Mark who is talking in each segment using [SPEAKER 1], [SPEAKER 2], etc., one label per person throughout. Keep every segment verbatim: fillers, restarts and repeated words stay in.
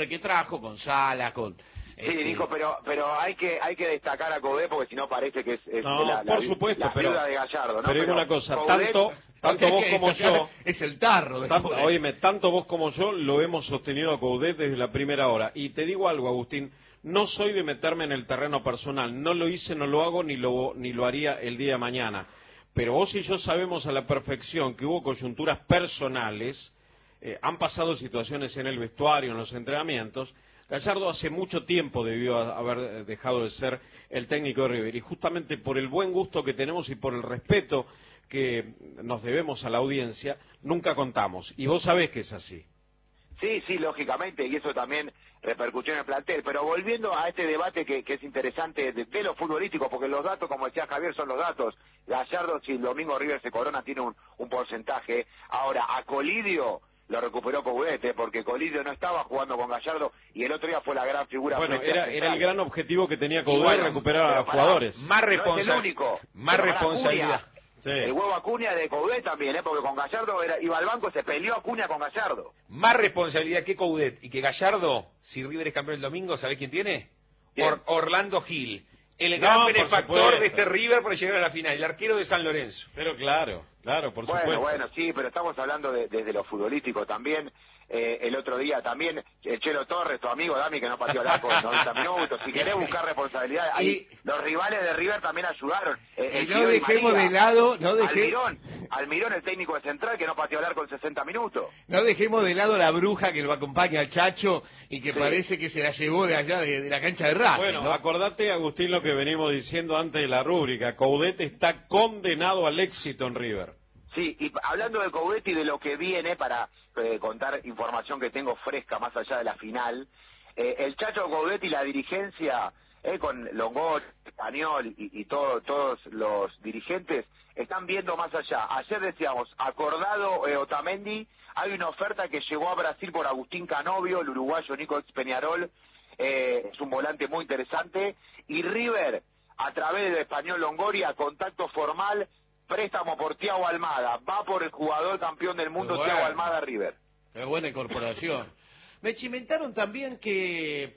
[SPEAKER 1] jugadores que trajo, con Sala, con...
[SPEAKER 2] Sí,
[SPEAKER 1] este...
[SPEAKER 2] Nico, pero pero hay que hay que destacar a Coudet porque si no parece que es, es
[SPEAKER 3] no,
[SPEAKER 2] la,
[SPEAKER 3] por
[SPEAKER 2] la,
[SPEAKER 3] supuesto,
[SPEAKER 2] la
[SPEAKER 3] pero,
[SPEAKER 2] viuda de Gallardo, ¿no?
[SPEAKER 3] Pero digo
[SPEAKER 2] pero
[SPEAKER 3] una cosa,
[SPEAKER 2] Coudet,
[SPEAKER 3] tanto, tanto vos como yo...
[SPEAKER 1] Es el tarro de
[SPEAKER 3] tanto,
[SPEAKER 1] Coudet.
[SPEAKER 3] Óyeme, tanto vos como yo lo hemos sostenido a Coudet desde la primera hora. Y te digo algo, Agustín, no soy de meterme en el terreno personal. No lo hice, no lo hago, ni lo, ni lo haría el día de mañana. Pero vos y yo sabemos a la perfección que hubo coyunturas personales, eh, han pasado situaciones en el vestuario, en los entrenamientos. Gallardo hace mucho tiempo debió haber dejado de ser el técnico de River y justamente por el buen gusto que tenemos y por el respeto que nos debemos a la audiencia, nunca contamos. Y vos sabés que es así.
[SPEAKER 2] Sí, sí, lógicamente, y eso también repercutió en el plantel. Pero volviendo a este debate que, que es interesante de, de lo futbolístico, porque los datos, como decía Javier, son los datos. Gallardo, si el domingo River se corona, tiene un, un porcentaje. Ahora, a Colidio lo recuperó Coudet, ¿eh? Porque Colidio no estaba jugando con Gallardo y el otro día fue la gran figura.
[SPEAKER 3] Bueno, era, era el gran objetivo que tenía Coudet,
[SPEAKER 2] bueno,
[SPEAKER 3] recuperar a
[SPEAKER 2] pará,
[SPEAKER 3] jugadores.
[SPEAKER 4] Más responsabilidad.
[SPEAKER 2] No es el único.
[SPEAKER 4] Más
[SPEAKER 2] Pero
[SPEAKER 4] responsabilidad.
[SPEAKER 2] Acuña,
[SPEAKER 3] Sí.
[SPEAKER 2] el huevo Acuña de Coudet también, ¿eh? Porque con Gallardo era, iba al banco, se peleó Acuña con Gallardo.
[SPEAKER 4] Más responsabilidad que Coudet y que Gallardo, si River es campeón el domingo, ¿sabés quién tiene? Or, Orlando Gil. El
[SPEAKER 3] No,
[SPEAKER 4] gran
[SPEAKER 3] por
[SPEAKER 4] benefactor
[SPEAKER 3] supuesto.
[SPEAKER 4] de este River para llegar a la final, el arquero de San Lorenzo.
[SPEAKER 3] Pero claro, claro, por
[SPEAKER 2] Bueno,
[SPEAKER 3] supuesto.
[SPEAKER 2] bueno, sí, pero estamos hablando de, desde lo futbolístico también. Eh, el otro día también, el Chelo Torres, tu amigo Dami, que no pateó el arco en noventa minutos. Si querés buscar responsabilidad, ahí,
[SPEAKER 1] Y-
[SPEAKER 2] los rivales de River también ayudaron. Eh,
[SPEAKER 1] Y
[SPEAKER 2] el
[SPEAKER 1] no
[SPEAKER 2] Gio Di
[SPEAKER 1] dejemos
[SPEAKER 2] María,
[SPEAKER 1] de lado, no deje-
[SPEAKER 2] Almirón, Almirón, el técnico de Central, que no pateó el arco en sesenta minutos.
[SPEAKER 1] No dejemos de lado la bruja que lo acompaña al Chacho y que
[SPEAKER 2] Sí.
[SPEAKER 1] parece que se la llevó de allá, de, de la cancha de Racing,
[SPEAKER 3] Bueno,
[SPEAKER 1] ¿no?
[SPEAKER 3] acordate, Agustín, lo que venimos diciendo antes de la rúbrica. Coudet está condenado al éxito en River.
[SPEAKER 2] Sí, y hablando de Coudet y de lo que viene, para eh, contar información que tengo fresca más allá de la final, eh, el Chacho Coudet y la dirigencia, eh, con Longoria, Español y, y todo, todos los dirigentes, están viendo más allá. Ayer decíamos, acordado eh, Otamendi, hay una oferta que llegó a Brasil por Agustín Canovio, el uruguayo Nico Ex Peñarol, eh, es un volante muy interesante, y River, a través del Español Longoria, contacto formal, préstamo por Thiago Almada, va por el jugador campeón del mundo,
[SPEAKER 1] Bueno.
[SPEAKER 2] Thiago Almada River.
[SPEAKER 1] Qué buena incorporación. Me chimentaron también que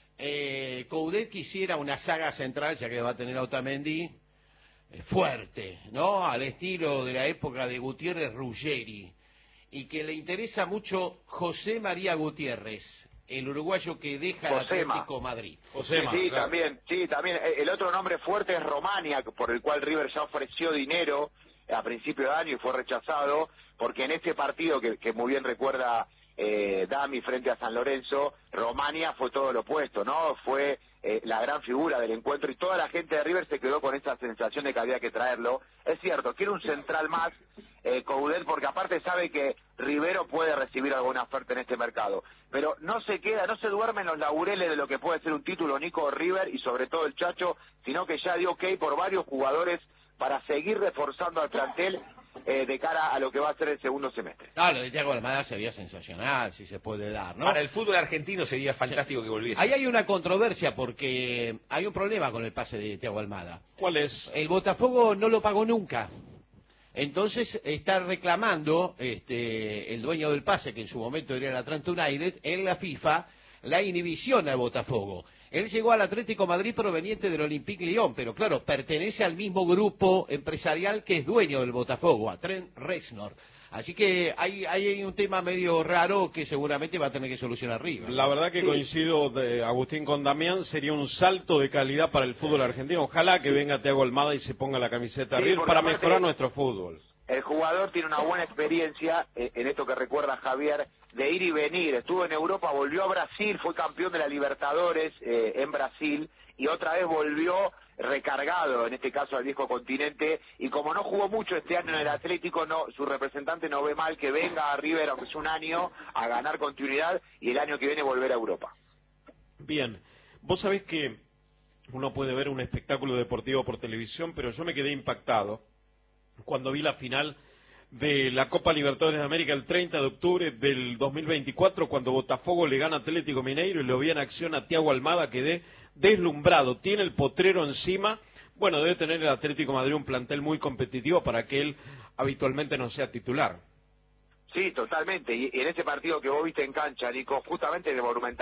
[SPEAKER 1] eh, Coudet quisiera una saga central, ya que va a tener a Otamendi, eh, fuerte, ¿no? Al estilo de la época de Gutiérrez Ruggeri. Y que le interesa mucho José María Gutiérrez, el uruguayo que deja el
[SPEAKER 2] Josema.
[SPEAKER 1] Atlético Madrid.
[SPEAKER 3] Josema,
[SPEAKER 2] sí,
[SPEAKER 3] claro.
[SPEAKER 2] también, sí, también. Eh, El otro nombre fuerte es Romania, por el cual River ya ofreció dinero a principio de año y fue rechazado, porque en ese partido que, que muy bien recuerda eh, Dami frente a San Lorenzo, Romania fue todo lo opuesto, ¿no? Fue eh, la gran figura del encuentro y toda la gente de River se quedó con esa sensación de que había que traerlo. Es cierto, quiere un central más, eh, Coudet, porque aparte sabe que Rivero puede recibir alguna oferta en este mercado. Pero no se queda, no se duerme en los laureles de lo que puede ser un título Nico River y sobre todo el Chacho, sino que ya dio ok por varios jugadores para seguir reforzando al plantel eh, de cara a lo que va a ser el segundo semestre.
[SPEAKER 1] Ah, lo de Thiago Almada sería sensacional, si se puede dar, ¿no?
[SPEAKER 4] Para el fútbol argentino sería fantástico que volviese.
[SPEAKER 1] Ahí hay una controversia porque hay un problema con el pase de Thiago Almada.
[SPEAKER 3] ¿Cuál es?
[SPEAKER 1] El Botafogo no lo pagó nunca. Entonces está reclamando este, el dueño del pase, que en su momento era el Atlanta United, en la FIFA, la inhibición al Botafogo. Él llegó al Atlético Madrid proveniente del Olympique Lyon, pero claro, pertenece al mismo grupo empresarial que es dueño del Botafogo, a Trent Reznor. Así que hay, hay un tema medio raro que seguramente va a tener que solucionar River.
[SPEAKER 3] La verdad que coincido, de Agustín, con Damián, sería un salto de calidad para el fútbol argentino. Ojalá que venga Thiago Almada y se ponga la camiseta
[SPEAKER 2] Sí,
[SPEAKER 3] River
[SPEAKER 2] porque
[SPEAKER 3] para
[SPEAKER 2] aparte-
[SPEAKER 3] mejorar nuestro fútbol.
[SPEAKER 2] El jugador tiene una buena experiencia eh, en esto que recuerda Javier, de ir y venir. Estuvo en Europa, volvió a Brasil, fue campeón de la Libertadores eh, en Brasil y otra vez volvió recargado, en este caso al viejo continente, y como no jugó mucho este año en el Atlético, no, su representante no ve mal que venga a River, aunque es un año, a ganar continuidad y el año que viene volver a Europa.
[SPEAKER 3] Bien, vos sabés que uno puede ver un espectáculo deportivo por televisión, pero yo me quedé impactado cuando vi la final de la Copa Libertadores de América el treinta de octubre del dos mil veinticuatro, cuando Botafogo le gana a Atlético Mineiro y lo vi en acción a Thiago Almada, quedé deslumbrado, tiene el potrero encima. Bueno, debe tener el Atlético de Madrid un plantel muy competitivo para que él habitualmente no sea titular.
[SPEAKER 2] Sí, totalmente, y en ese partido que vos viste en cancha, Nico, justamente de Monumental,